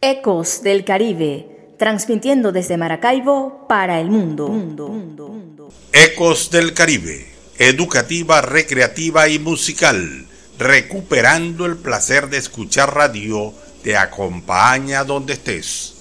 Ecos del Caribe, transmitiendo desde Maracaibo para el mundo. Ecos del Caribe, educativa, recreativa y musical, recuperando el placer de escuchar radio, te acompaña donde estés.